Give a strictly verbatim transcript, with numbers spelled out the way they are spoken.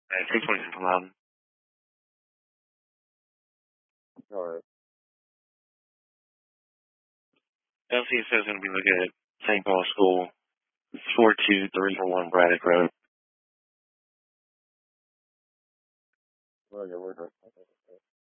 All right, six twenty-six from Loudon. All right. L C S is going to be looking at Saint Paul School, four two three four one Braddock Road. Okay, we're good.